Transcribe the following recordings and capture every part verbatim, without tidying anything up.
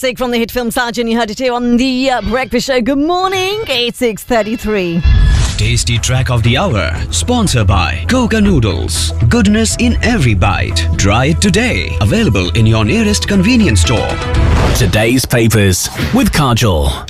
Take from the hit film Sergeant, you heard it here on the uh, Breakfast Show. Good morning, it's six thirty-three. Tasty track of the hour, sponsored by Goga Noodles. Goodness in every bite. Try it today. Available in your nearest convenience store. Today's papers with Kajol.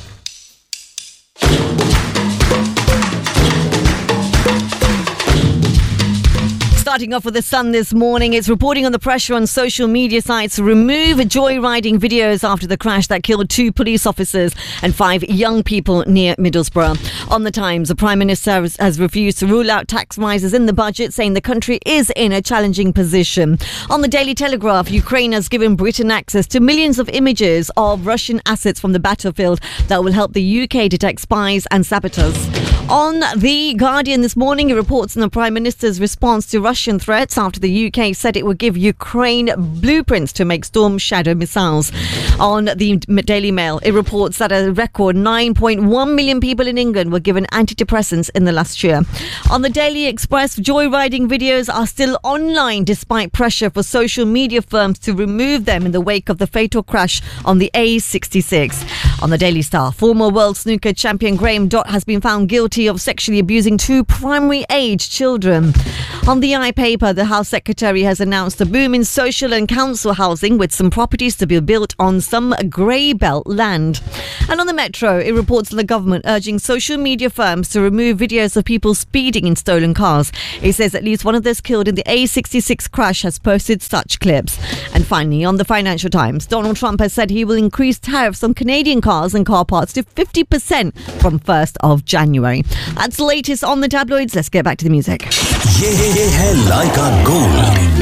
Starting off with The Sun this morning, it's reporting on the pressure on social media sites to remove joyriding videos after the crash that killed two police officers and five young people near Middlesbrough. On The Times, the Prime Minister has, has refused to rule out tax rises in the budget, saying the country is in a challenging position. On the Daily Telegraph, Ukraine has given Britain access to millions of images of Russian assets from the battlefield that will help the U K detect spies and saboteurs. On The Guardian this morning, it reports on the Prime Minister's response to Russian threats after the U K said it would give Ukraine blueprints to make Storm Shadow missiles. On the Daily Mail, it reports that a record nine point one million people in England were given antidepressants in the last year. On the Daily Express, joyriding videos are still online despite pressure for social media firms to remove them in the wake of the fatal crash on the A sixty-six. On the Daily Star, former world snooker champion Graham Dott has been found guilty of sexually abusing two primary age children. On the iPaper, the House Secretary has announced a boom in social and council housing with some properties to be built on some grey belt land. And on the Metro, it reports on the government urging social media firms to remove videos of people speeding in stolen cars. It says at least one of those killed in the A sixty-six crash has posted such clips. And finally, on the Financial Times, Donald Trump has said he will increase tariffs on Canadian cars and car parts to fifty percent from first of January. That's the latest on the tabloids. Let's get back to the music. ये है Laika Gold.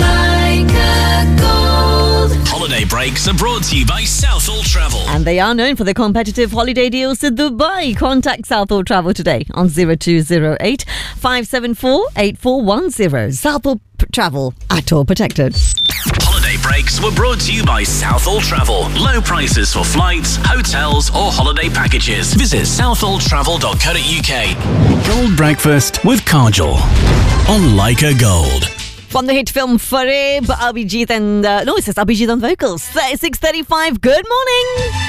Laika Gold. Holiday breaks are brought to you by Southall Travel. And they are known for their competitive holiday deals to Dubai. Contact Southall Travel today on zero two zero eight, five seven four, eight four one zero. Southall Travel, at all protected. Holiday breaks were brought to you by Southall Travel. Low prices for flights, hotels or holiday packages. Visit southall travel dot co dot uk. Gold Breakfast with Kajol on Laika Gold. From the hit film Fareeb, Abhijit and... Uh, no, it says Abhijit on vocals. six thirty-five, good morning.